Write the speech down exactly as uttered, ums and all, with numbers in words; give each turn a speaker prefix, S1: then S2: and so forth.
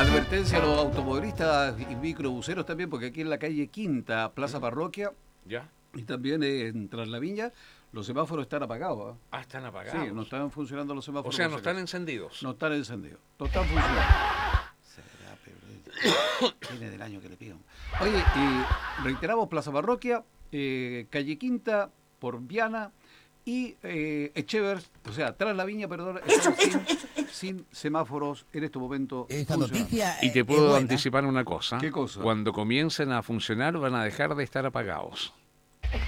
S1: advertencia a los automovilistas y microbuseros también, porque aquí en la calle Quinta, Plaza Parroquia,
S2: ¿Ya?
S1: y también en Tras la Viña, los semáforos están apagados. ¿eh?
S2: Ah, están apagados.
S1: Sí, no están funcionando los
S2: O
S1: semáforos.
S2: sea,
S1: por
S2: no
S1: si
S2: están
S1: acaso.
S2: encendidos.
S1: No están encendidos. No están funcionando. Será, pero tiene del año que le pido. Oye, y reiteramos, Plaza Parroquia, eh, calle Quinta, por Viana y eh, Echevers, o sea, Tras la Viña, perdón, están sin, sin semáforos en este momento.
S3: Esta
S1: funcionando.
S3: noticia
S2: Y te
S3: es
S2: puedo
S3: buena.
S2: anticipar una cosa.
S1: ¿Qué cosa?
S2: Cuando comiencen a funcionar van a dejar de estar apagados.